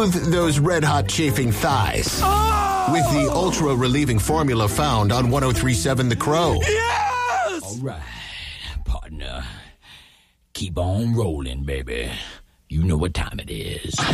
Soothe those red-hot chafing thighs with the ultra-relieving formula found on 103.7 The Crow. Yes! All right, partner. Keep on rolling, baby. You know what time it is.